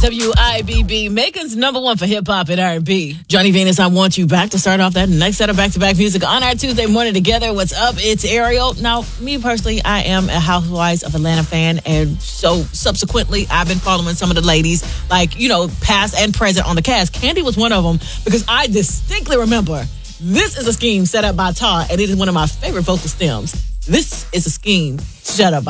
WIBB, Macon's number one for hip-hop and R&B. Johnny Venus, I Want You Back to start off that next set of back-to-back music on our Tuesday morning together. What's up? It's Ariel. Now, me personally, I am a Housewives of Atlanta fan, and so subsequently, I've been following some of the ladies, like, you know, past and present on the cast. Candy was one of them, because I distinctly remember this is a scheme set up by Todd, and it is one of my favorite vocal stems. This is a scheme set up by